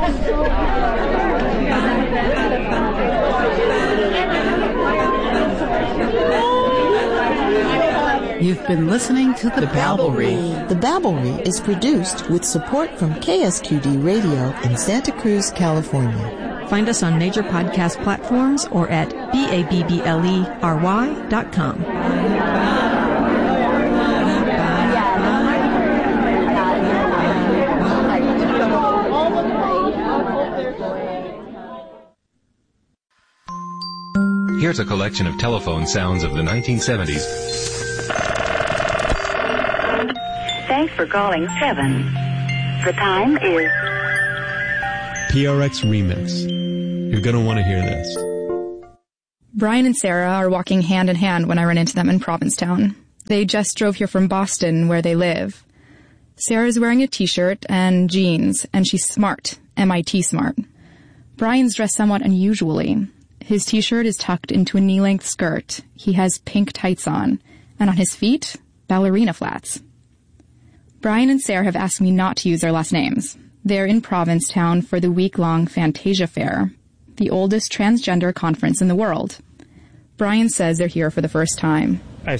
You've been listening to The Babblery. The Babblery is produced with support from KSQD Radio in Santa Cruz, California. Find us on major podcast platforms or at BABBLERY.com. Here's a collection of telephone sounds of the 1970s. Thanks for calling 7. The time is... PRX Remix. You're going to want to hear this. Brian and Sarah are walking hand in hand when I run into them in Provincetown. They just drove here from Boston, where they live. Sarah's wearing a t-shirt and jeans, and she's smart, MIT smart. Brian's dressed somewhat unusually. His t-shirt is tucked into a knee-length skirt. He has pink tights on, and on his feet, ballerina flats. Brian and Sarah have asked me not to use their last names. They're in Provincetown for the week-long Fantasia Fair, the oldest transgender conference in the world. Brian says they're here for the first time.